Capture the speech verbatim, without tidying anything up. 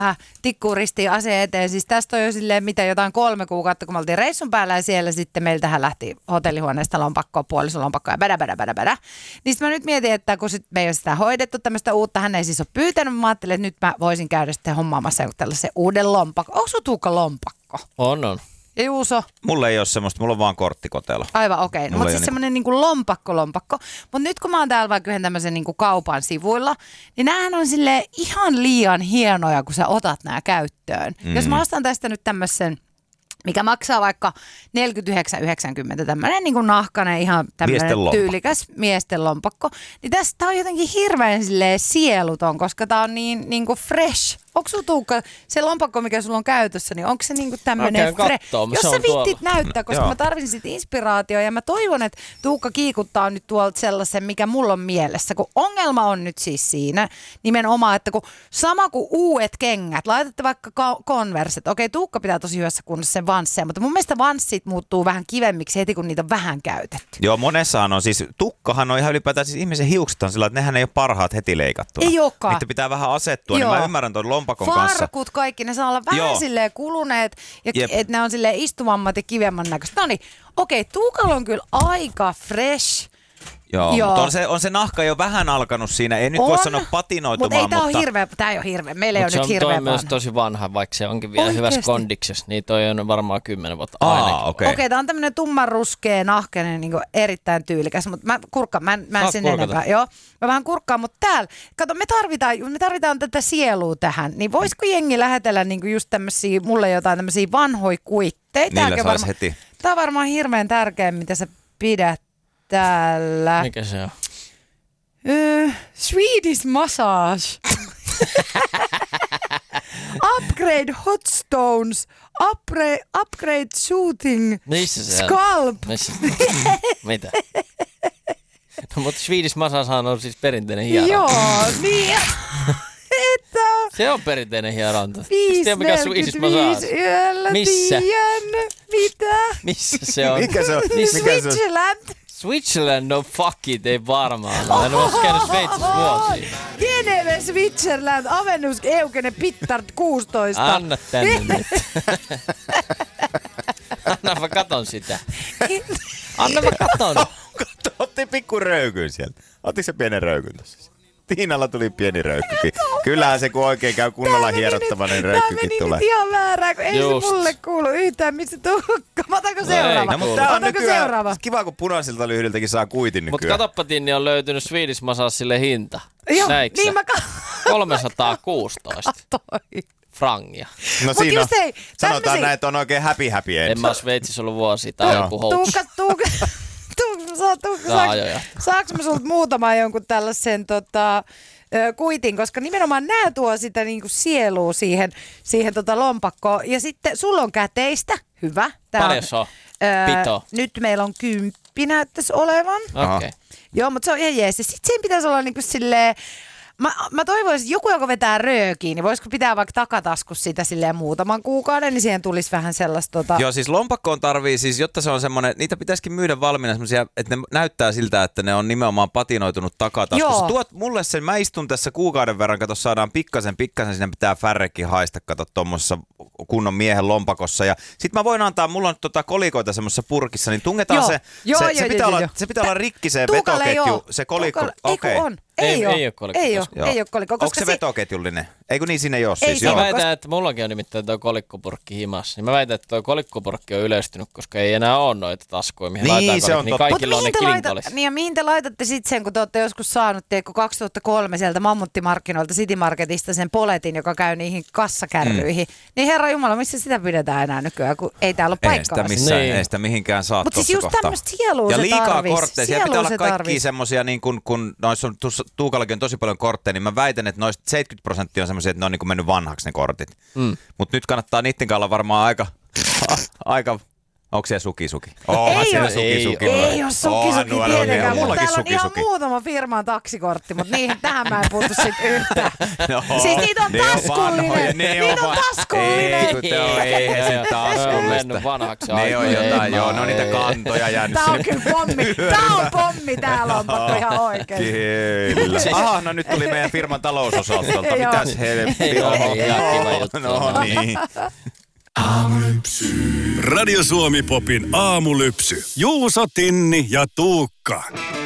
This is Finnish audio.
Äh, tikkuun ristiin aseen eteen. Siis tästä on jo silleen mitä jotain kolme kuukautta, kun me oltiin reissun päällä ja siellä sitten meiltähän lähti hotellihuoneesta lompakkoa, puolisolompakkoa ja bädä, bädä, bädä, bädä. Niin sitten mä nyt mietin, että kun sit me ei ole sitä hoidettu tämmöistä uutta, hän ei siis ole pyytänyt, mä ajattelin, että nyt mä voisin käydä sitten hommaamassa tällaisen uuden lompakko. Onko sun Tuukka lompakko? On, on. Ja Juuso? Mulla ei ole semmoista, mulla on vaan korttikotelo. Aivan okei. Okay. No, mutta siis semmoinen niinku lompakko lompakko. Mutta nyt kun mä oon täällä vaikka yhden tämmöisen niinku kaupan sivuilla, niin näähän on silleen ihan liian hienoja, kun sä otat nää käyttöön. Mm. Jos mä ostan tästä nyt tämmöisen, mikä maksaa vaikka neljäkymmentäyhdeksän yhdeksänkymmentä, tämmöinen niin kuin nahkainen, ihan tämmöinen tyylikäs miesten lompakko, niin tästä on jotenkin hirveän silleen sieluton, koska tää on niin, niin kuin fresh. Onko sun Tuukka, se lompakko, mikä sulla on käytössä, niin onko se niinku tämmöinen fresh? Jos sä vittit näyttää, koska mä tarvitsin sit inspiraatioa ja mä toivon, että Tuukka kiikuttaa nyt tuolta sellaisen, mikä mulla on mielessä. Kun ongelma on nyt siis siinä nimenomaan, että kun sama kuin uudet kengät, laitatte vaikka Converset, okei Tuukka pitää tosi hyvässä kunnossa sen vansseja, mutta mun mielestä vanssit muuttuu vähän kivemmiksi heti, kun niitä on vähän käytetty. Joo, monessahan on siis, tukkahan on ihan ylipäätään, siis ihmisen hiukset on sillä, että nehän ei ole parhaat heti leikattuna. Ei olekaan. Niitä pitää vähän asettua, Joo. niin mä ymmärrän tuon lompakon Farkut kanssa. kaikki, ne saa olla vähän Joo. silleen kuluneet ja että ne on silleen istuvammat ja kivemman näköistä. No niin, okei, Tuukalla on kyllä aika fresh. Joo, Joo. mutta on se, on se nahka jo vähän alkanut siinä, ei nyt on, voi sanoa patinoitumaan. Mut ei mutta ei hirveä, tämä ei ole hirveä, meillä ei ole nyt hirveä vanha. Se on myös tosi vanha, vaikka se onkin vielä Oikeesti? hyvässä kondiksessa, niin toi on varmaan kymmenen vuotta Aa, ainakin. okei, okay. okay, tämä on tämmöinen tummanruskea, nahkeinen, niin erittäin tyylikäs, mutta mä kurkkaan, mä en, mä en sen kurkata. enempää. Joo, mä vähän kurkkaan, mutta täällä, kato, me tarvitaan, me tarvitaan tätä sielua tähän, niin voisiko jengi lähetellä niin just tämmöisiä, mulle jotain tämmöisiä vanhoja kuitteita? Niillä saisi heti. Tämä on varmaan hirveän tärkeä, mitä sä pidät täällä. Mikä se on? Uh, Swedish massage. Upgrade hot stones. Upgrade, upgrade shooting. Missä se Scalp. Missä se Mitä? No, mutta Swedish massagehan on siis perinteinen hieronta. Joo, niin. Että se on perinteinen hieronta. viisi Tiedä mikä Swedish massage. Yöllä Missä? Tiedän. Mitä? Missä se on? Mikä se on? Missä? Switzerland. Switzerland, no fuck it, ei varmaan ole. En ole käynyt Sveitsissä vuosia. Geneve, Switzerland, Avennus, Eukene, Pittard, kuusitoista. Anna tänne nyt. Anna mä katon sitä. Anna mä katon. Otti pikku röykyn sieltä. Ottiko se pienen röykyn tuossa? Tiinalla tuli pieni röykkykin. Kyllähän se kun oikein käy kunnolla hierottavainen röykkykin tulee. Tämä meni nyt ihan väärään, kun ei Just. se mulle kuulu yhtään, missä Tuukka. Mä otanko seuraava? No, mutta tää on Otanko nykyään seuraava? kiva, kun punaisilta lyhdiltäkin saa kuitin nykyään. Mutta katoppa, Tinni, on löytynyt Swedish massagelle hinta. Joo, Näitkö niin sä? mä ka- kolmesataakuustoista Katoi. frangia. No Mut siinä on, just ei, sanotaan tämmösen- näin, että on oikein happy happy end. En mä ole Sveitsissä ollut vuosia tai Joo. joku houtsu. Tuukka, Tuukka, Tuukka, saa, Tuukka, Tää saaks, ajoja. saaks mä sulta muutaman jonkun tällaisen tota, ö, kuitin, koska nimenomaan nää tuo sitä niinku sielua siihen, siihen tota lompakkoon. Ja sitten sulla on käteistä, hyvä. Tää Paljon se on? Öö, Pito. Nyt meillä on kymppi näyttäisi olevan. Okei. Okay. Joo, mutta se on ihan jees. Sitten siinä pitäisi olla niinku silleen, mä, mä toivoisin, että joku, joka vetää röökiin, niin voisiko pitää vaikka takataskussa sitä silleen muutaman kuukauden, niin siihen tulisi vähän sellaista tota... Joo, siis lompakkoon tarvii siis, jotta se on semmoinen, niitä pitäisikin myydä valmiina semmoisia, että ne näyttää siltä, että ne on nimenomaan patinoitunut takataskussa. Joo. Tuot mulle sen, mä istun tässä kuukauden verran, kato saadaan pikkasen, pikkasen, sinne pitää färrekin haista, kato tuommoisessa kunnon miehen lompakossa. Ja sit mä voin antaa, mulla on tota kolikoita semmoisessa purkissa, niin tungetaan Joo. se, Joo, se, joo, se, joo, pitää joo, olla, joo. se pitää olla rikki se Tuukalle ei vetoketju, oo. se kolikko. Tuukalle- Okei. Ei kun on. Ei, Ei- oo. ei oo kolikko Ei oo, koskaan. ei oo kolikko. Onko Koska se vetoketjullinen? Ei kun niin siinä ei ole Ei siis. se Joo. Mä ole. väitän, että mullakin on nimittäin tuo kolikkopurkki himassa. Niin mä väitän, että tuo kolikkopurkki on yleistynyt, koska ei enää ole noita taskuja, mihin Niin, laitetaan se kolikko, on niin totta. kaikilla on ne mihin te laita- kilinkolis. niin ja mihin te laitatte sitten sen, kun te olette joskus saanut, teekö kaksituhattakolme sieltä mammuttimarkkinoilta City Marketista sen poletin, joka käy niihin kassakärryihin. Mm. Niin herra jumala, missä sitä pidetään enää nykyään, kun ei täällä ole Ei sitä, paikkaa. missään, Niin. ei sitä mihinkään saa Mutta siis tuossa just kohtaa. tämmöistä sielua Ja se liikaa tarvis. kortteja. Siellä Sielua pitää olla se kaikki tarvis. semmosia, niin kun, kun noissa on, tuossa Tuukallakin on tosi paljon kortteja, niin mä väitän, että noista seitsemänkymmentä prosenttia on semmoisia, että ne on niin kuin mennyt vanhaksi ne kortit. Mm. Mutta nyt kannattaa niiden kanssa olla varmaan aika, aika Onko siellä suki suki? Onhan Ei siellä oo- suki ei suki. oo. Ei ole suki suki tietenkään, mutta Mullakin täällä on suki ihan suki. muutama firman taksikortti, mutta niihin tähän mä en puutu sit yhtään. No, Siis niitä on ne vanhoja, taskullinen. ne Niitä on va- taskullinen. Ei, kun te on, ei he sen Ne on taskullista. mennyt vanhaksi Ne on aikaa. jotain, Ei, joo, mä ne on niitä ei. kantoja jäänyt Tää on sinne. kyllä pommi. Tää on pommi tää lompakko ihan oikein. Kyllä. Aha, no nyt tuli meidän firman talousosastolta. Joo. Mitäs helvetti? Ei oo niin ihan kiva juttu. No niin. Radio Suomi Popin aamulypsy. Juuso, Tinni ja Tuukka.